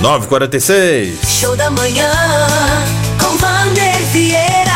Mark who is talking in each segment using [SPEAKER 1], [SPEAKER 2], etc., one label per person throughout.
[SPEAKER 1] 9h46.
[SPEAKER 2] Show da manhã com Vander Vieira.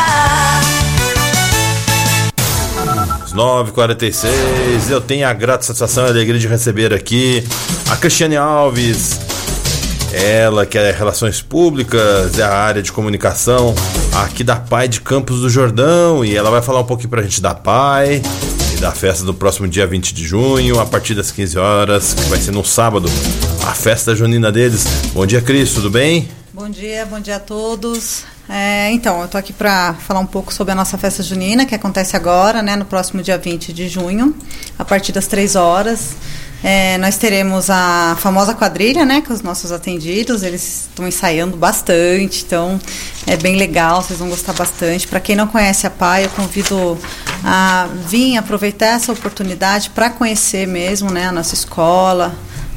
[SPEAKER 1] 9h46. Eu tenho a grata satisfação e alegria de receber aqui a Cristiane Alves. Ela que é Relações Públicas, é a área de comunicação aqui da PAI de Campos do Jordão. E ela vai falar um pouquinho pra gente da PAI e da festa do próximo dia 20 de junho, a partir das 15 horas, que vai ser no sábado, a festa junina deles. Bom dia, Cris, tudo bem?
[SPEAKER 3] Bom dia a todos. Então, eu tô aqui para falar um pouco sobre a nossa festa junina, que acontece agora, né, no próximo dia 20 de junho, a partir das 3 horas. Nós teremos a famosa quadrilha, né, com os nossos atendidos. Eles estão ensaiando bastante, então é bem legal, vocês vão gostar bastante. Para quem não conhece a PAI, eu convido a vir aproveitar essa oportunidade para conhecer mesmo, né, a nossa escola,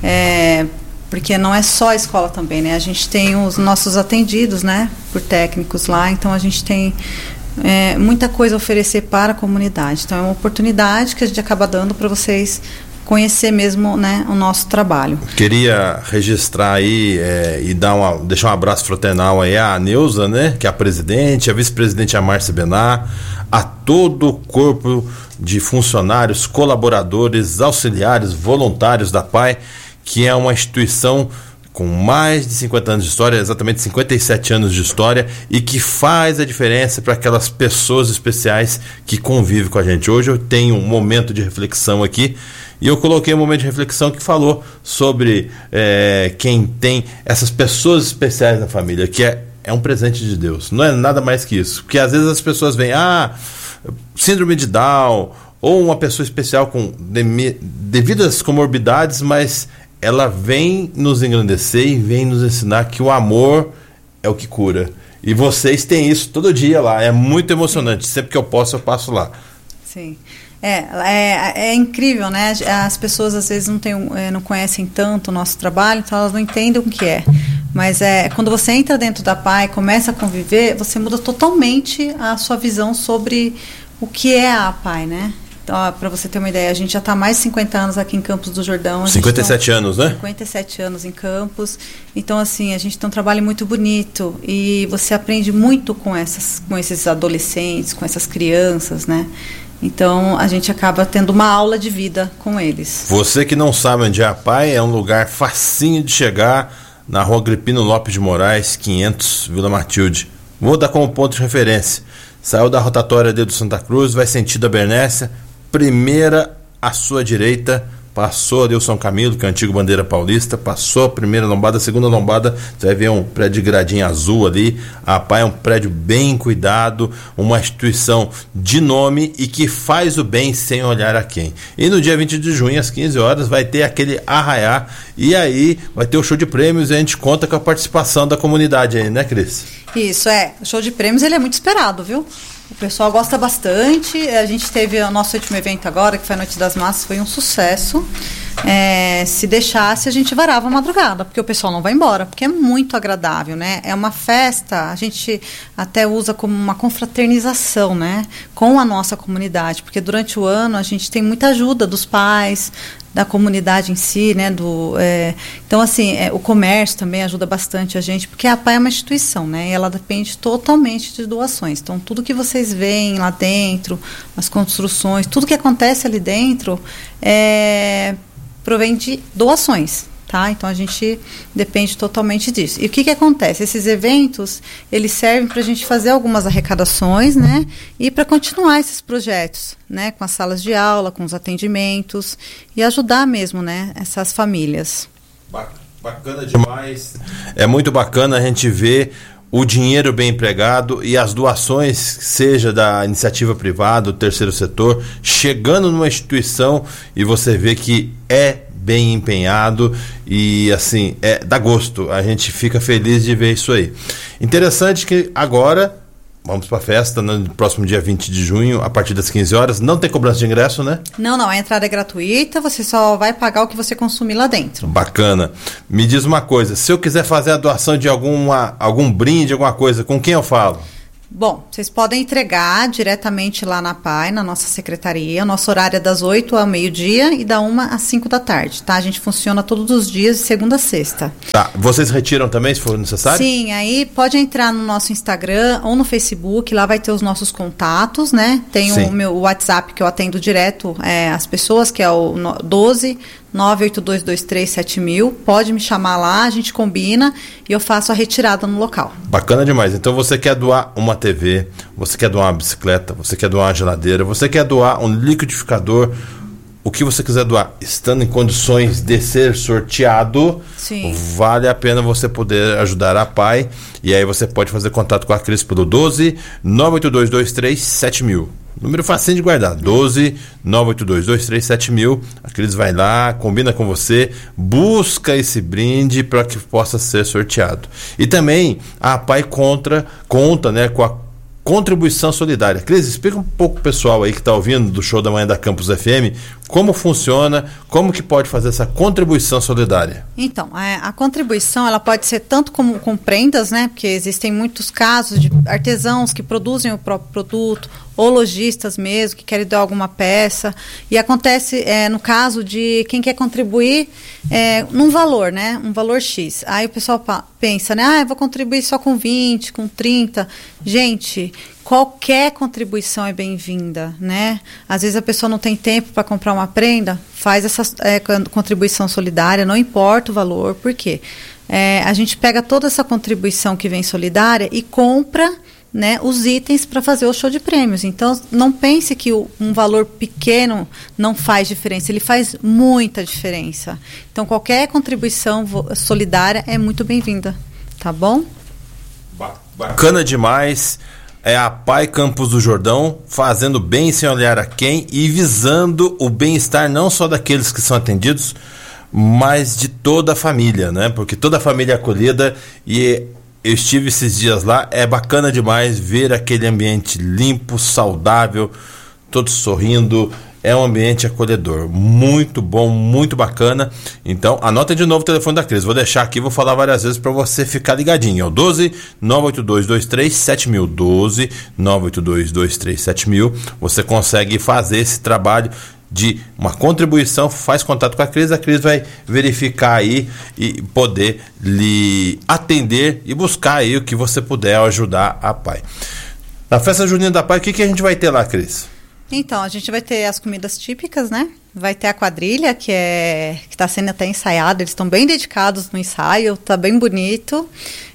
[SPEAKER 3] porque não é só a escola também, né, a gente tem os nossos atendidos, né, por técnicos lá, então a gente tem muita coisa a oferecer para a comunidade. Então é uma oportunidade que a gente acaba dando para vocês conhecer mesmo, né, o nosso trabalho.
[SPEAKER 1] Queria registrar aí e deixar um abraço fraternal aí à Neuza, né, que é a presidente, a vice-presidente a Márcia Benar, a todo o corpo de funcionários, colaboradores, auxiliares, voluntários da PAI, que é uma instituição com mais de 50 anos de história, exatamente 57 anos de história, e que faz a diferença para aquelas pessoas especiais que convivem com a gente. Hoje eu tenho um momento de reflexão aqui, e eu coloquei um momento de reflexão que falou sobre quem tem essas pessoas especiais na família, que é um presente de Deus. Não é nada mais que isso. Porque às vezes as pessoas veem, síndrome de Down, ou uma pessoa especial com devidas comorbidades, mas ela vem nos engrandecer e vem nos ensinar que o amor é o que cura. E vocês têm isso todo dia lá. É muito emocionante. Sempre que eu posso, eu passo lá.
[SPEAKER 3] Sim. É incrível, né? As pessoas às vezes não conhecem tanto o nosso trabalho, então elas não entendem o que é. Mas quando você entra dentro da PAI, começa a conviver, você muda totalmente a sua visão sobre o que é a PAI, né? Então, para você ter uma ideia, a gente já está há mais de 50 anos aqui em Campos do Jordão.
[SPEAKER 1] 57 anos, né?
[SPEAKER 3] 57 anos em Campos. Então, assim, a gente tem um trabalho muito bonito e você aprende muito com esses adolescentes, com essas crianças, né? Então, a gente acaba tendo uma aula de vida com eles.
[SPEAKER 1] Você que não sabe onde é a PAI, é um lugar facinho de chegar, na Rua Agripino Lopes de Moraes, 500, Vila Matilde. Vou dar como ponto de referência. Saiu da rotatória do Santa Cruz, vai sentido a Bernécia, primeira à sua direita, passou a Adelson Camilo, que é o antigo Bandeira Paulista, passou a primeira lombada, a segunda lombada, você vai ver um prédio de gradinha azul ali. A PAI é um prédio bem cuidado, uma instituição de nome e que faz o bem sem olhar a quem. E no dia 20 de junho, às 15 horas, vai ter aquele arraiá, e aí vai ter o show de prêmios e a gente conta com a participação da comunidade aí, né, Cris?
[SPEAKER 3] Isso, o show de prêmios ele é muito esperado, viu? O pessoal gosta bastante. A gente teve o nosso último evento agora, que foi a Noite das Massas, foi um sucesso. Se deixasse, a gente varava a madrugada, porque o pessoal não vai embora, porque é muito agradável, né? É uma festa, a gente até usa como uma confraternização, né? Com a nossa comunidade, porque durante o ano a gente tem muita ajuda dos pais, da comunidade em si, né? Então, assim, o comércio também ajuda bastante a gente, porque a PAI é uma instituição, né? E ela depende totalmente de doações. Então, tudo que vocês veem lá dentro, as construções, tudo que acontece ali dentro provém de doações, tá? Então a gente depende totalmente disso. E o que acontece? Esses eventos, eles servem para a gente fazer algumas arrecadações, né? E para continuar esses projetos, né? Com as salas de aula, com os atendimentos e ajudar mesmo, né? Essas famílias.
[SPEAKER 1] Bacana demais. É muito bacana a gente ver o dinheiro bem empregado e as doações, seja da iniciativa privada, do terceiro setor, chegando numa instituição e você vê que é bem empenhado e assim, dá gosto. A gente fica feliz de ver isso aí. Interessante que agora vamos para a festa no próximo dia 20 de junho, a partir das 15 horas. Não tem cobrança de ingresso, né?
[SPEAKER 3] Não, a entrada é gratuita, você só vai pagar o que você consumir lá dentro.
[SPEAKER 1] Bacana. Me diz uma coisa, se eu quiser fazer a doação de algum brinde, alguma coisa, com quem eu falo?
[SPEAKER 3] Bom, vocês podem entregar diretamente lá na PAI, na nossa secretaria. O nosso horário é das 8 ao meio-dia e da 1 às 5 da tarde, tá? A gente funciona todos os dias, de segunda a sexta.
[SPEAKER 1] Tá, vocês retiram também, se for necessário?
[SPEAKER 3] Sim, aí pode entrar no nosso Instagram ou no Facebook, lá vai ter os nossos contatos, né? Tem o meu WhatsApp que eu atendo direto as pessoas, que é o 12 982237000. Pode me chamar lá, a gente combina e eu faço a retirada no local.
[SPEAKER 1] Bacana demais. Então você quer doar uma TV, você quer doar uma bicicleta, você quer doar uma geladeira, você quer doar um liquidificador, o que você quiser doar, estando em condições de ser sorteado,
[SPEAKER 3] sim,
[SPEAKER 1] vale a pena você poder ajudar a PAI. E aí você pode fazer contato com a Cris pelo 12 982237000. Número facinho de guardar, 12 982237000. A Cris vai lá, combina com você, busca esse brinde para que possa ser sorteado. E também a PAI conta, né, com a contribuição solidária. Cris, explica um pouco pro pessoal aí que está ouvindo do Show da Manhã da Campus FM, como funciona, como que pode fazer essa contribuição solidária.
[SPEAKER 3] Então, a contribuição, ela pode ser tanto como com prendas, né, porque existem muitos casos de artesãos que produzem o próprio produto, ou lojistas mesmo, que querem dar alguma peça, e acontece no caso de quem quer contribuir num valor, né, um valor X. Aí o pessoal pensa, né, eu vou contribuir só com 20, com 30. Gente, qualquer contribuição é bem-vinda, né? Às vezes a pessoa não tem tempo para comprar uma prenda, faz essa contribuição solidária, não importa o valor, por quê? A gente pega toda essa contribuição que vem solidária e compra, né, os itens para fazer o show de prêmios. Então, não pense que um valor pequeno não faz diferença, ele faz muita diferença. Então, qualquer contribuição solidária é muito bem-vinda, tá bom?
[SPEAKER 1] Bacana demais. É a PAI Campos do Jordão, fazendo bem sem olhar a quem e visando o bem-estar não só daqueles que são atendidos, mas de toda a família, né? Porque toda a família é acolhida e eu estive esses dias lá, é bacana demais ver aquele ambiente limpo, saudável, todos sorrindo, é um ambiente acolhedor, muito bom, muito bacana. Então, anota de novo o telefone da Cris, vou deixar aqui, vou falar várias vezes para você ficar ligadinho, é o 12 982237000, 12 982237000, você consegue fazer esse trabalho de uma contribuição, faz contato com a Cris vai verificar aí e poder lhe atender e buscar aí o que você puder ajudar a PAI. Na festa junina da PAI, o que a gente vai ter lá, Cris?
[SPEAKER 3] Então, a gente vai ter as comidas típicas, né? Vai ter a quadrilha, que está sendo até ensaiada, eles estão bem dedicados no ensaio, tá bem bonito.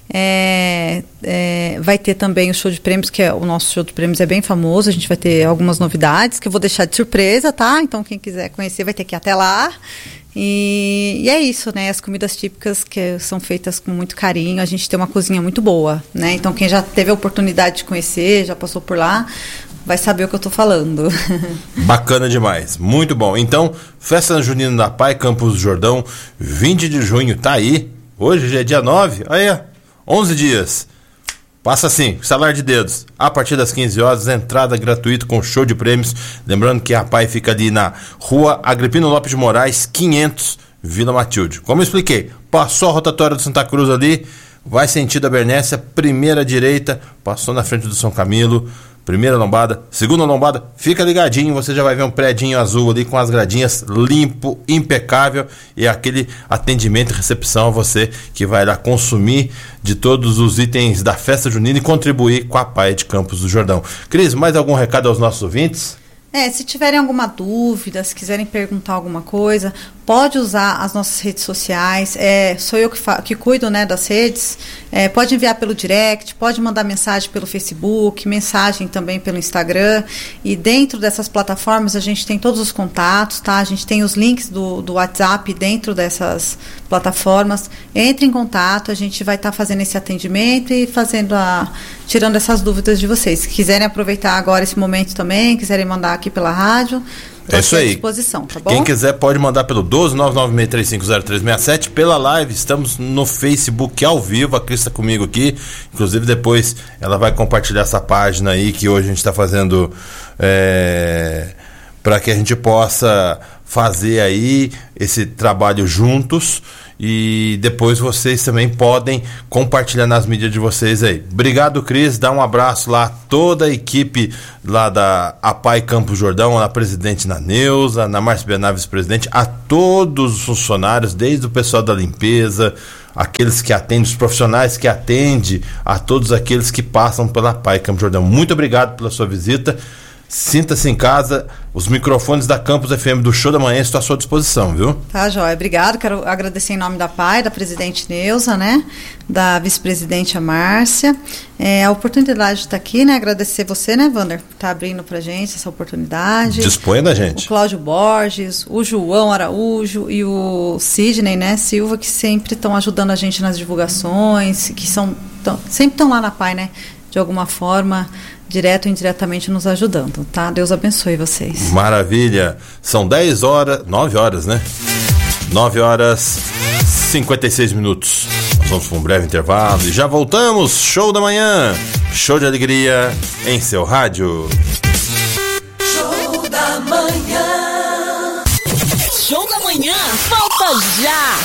[SPEAKER 3] Vai ter também o show de prêmios, que o nosso show de prêmios é bem famoso, a gente vai ter algumas novidades que eu vou deixar de surpresa, tá? Então quem quiser conhecer vai ter que ir até lá. E é isso, né? As comidas típicas que são feitas com muito carinho, a gente tem uma cozinha muito boa, né? Então quem já teve a oportunidade de conhecer, já passou por lá, vai saber o que eu tô falando.
[SPEAKER 1] Bacana demais, muito bom. Então, Festa Junina da PAI Campos do Jordão, 20 de junho, tá aí. Hoje já é dia 9, aí 11 dias. Passa assim, salário de dedos. A partir das 15 horas, entrada gratuita com show de prêmios. Lembrando que a PAI fica ali na Rua Agripino Lopes de Moraes, 500, Vila Matilde. Como eu expliquei, passou a rotatória do Santa Cruz ali, vai sentido a Bernécia, primeira direita, passou na frente do São Camilo, primeira lombada, segunda lombada, fica ligadinho, você já vai ver um predinho azul ali com as gradinhas, limpo, impecável, e aquele atendimento e recepção a você que vai lá consumir de todos os itens da festa junina e contribuir com a PAI de Campos do Jordão. Cris, mais algum recado aos nossos ouvintes?
[SPEAKER 3] Se tiverem alguma dúvida, se quiserem perguntar alguma coisa, pode usar as nossas redes sociais. Sou eu que cuido, né, das redes. Pode enviar pelo direct, pode mandar mensagem pelo Facebook, mensagem também pelo Instagram. E dentro dessas plataformas a gente tem todos os contatos, tá? A gente tem os links do WhatsApp dentro dessas plataformas. Entre em contato, a gente vai estar fazendo esse atendimento e tirando essas dúvidas de vocês. Se quiserem aproveitar agora esse momento também, quiserem mandar aqui pela rádio,
[SPEAKER 1] é isso aí.
[SPEAKER 3] À disposição, tá bom?
[SPEAKER 1] Quem quiser pode mandar pelo 12996350367, pela live, estamos no Facebook ao vivo, a Cris está comigo aqui, inclusive depois ela vai compartilhar essa página aí que hoje a gente está fazendo para que a gente possa fazer aí esse trabalho juntos. e depois vocês também podem compartilhar nas mídias de vocês aí. Obrigado, Cris, dá um abraço lá a toda a equipe lá da APAI Campos Jordão, a presidente na Neuza, na Márcia Bená, vice-presidente, a todos os funcionários, desde o pessoal da limpeza, aqueles que atendem, os profissionais que atendem, a todos aqueles que passam pela APAI Campos Jordão. Muito obrigado pela sua visita. Sinta-se em casa, os microfones da Campus FM do Show da Manhã estão à sua disposição, viu?
[SPEAKER 3] Tá, joia. Obrigado. Quero agradecer em nome da PAI, da presidente Neuza, né? Da vice-presidente a Márcia. A oportunidade de estar aqui, né? Agradecer você, né, Wander? Tá abrindo pra gente essa oportunidade.
[SPEAKER 1] Disponha da gente.
[SPEAKER 3] O Cláudio Borges, o João Araújo e o Sidney, né, Silva, que sempre estão ajudando a gente nas divulgações, que sempre estão lá na PAI, né? De alguma forma, direto ou indiretamente nos ajudando, tá? Deus abençoe vocês.
[SPEAKER 1] Maravilha. São 9 horas, né? 9 horas 56 minutos. Nós vamos para um breve intervalo e já voltamos. Show da Manhã. Show de alegria em seu rádio.
[SPEAKER 2] Show da Manhã.
[SPEAKER 4] Show da Manhã, volta já!